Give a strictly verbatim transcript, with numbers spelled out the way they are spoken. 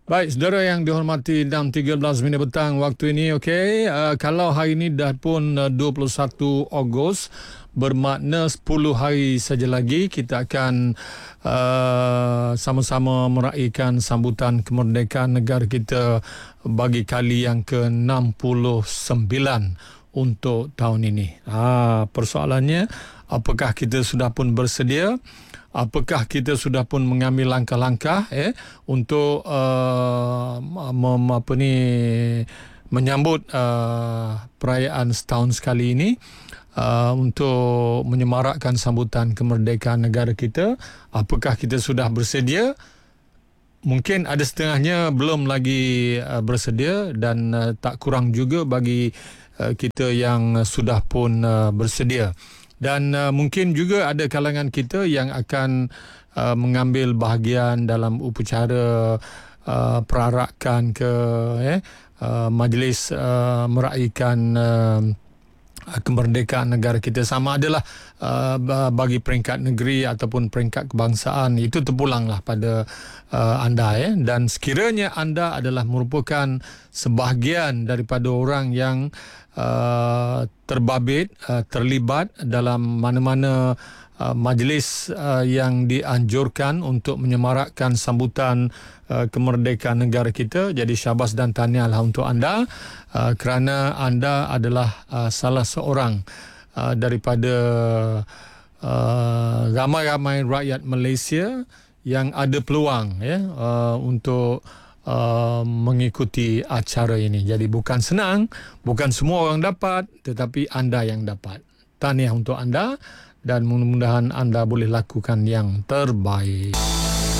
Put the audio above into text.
Baik, saudara yang dihormati, enam tiga belas minit petang waktu ini. Okey, uh, kalau hari ini dah pun uh, dua puluh satu Ogos, bermakna sepuluh hari saja lagi kita akan uh, sama-sama meraihkan sambutan kemerdekaan negara kita bagi kali yang ke enam puluh sembilan untuk tahun ini. Ha, persoalannya, apakah kita sudah pun bersedia? Apakah kita sudah pun mengambil langkah-langkah eh untuk uh, mem, apa ni menyambut uh, perayaan setahun sekali ini, uh, untuk menyemarakkan sambutan kemerdekaan negara kita? Apakah kita sudah bersedia? Mungkin ada setengahnya belum lagi uh, bersedia, dan uh, tak kurang juga bagi uh, kita yang sudah pun uh, bersedia. Dan uh, mungkin juga ada kalangan kita yang akan uh, mengambil bahagian dalam upacara uh, perarakan ke eh, uh, majlis uh, meraihkan uh, kemerdekaan negara kita, sama adalah uh, bagi peringkat negeri ataupun peringkat kebangsaan. Itu terpulanglah pada uh, anda eh. Dan sekiranya anda adalah merupakan sebahagian daripada orang yang uh, terbabit, uh, terlibat dalam mana-mana uh, majlis uh, yang dianjurkan untuk menyemarakkan sambutan uh, kemerdekaan negara kita, jadi syabas dan tahniahlah untuk anda, uh, kerana anda adalah uh, salah seorang uh, daripada uh, ramai-ramai rakyat Malaysia yang ada peluang ya uh, untuk Uh, mengikuti acara ini. Jadi bukan senang, bukan semua orang dapat, tetapi anda yang dapat. Tahniah untuk anda, dan mudah-mudahan anda boleh lakukan yang terbaik.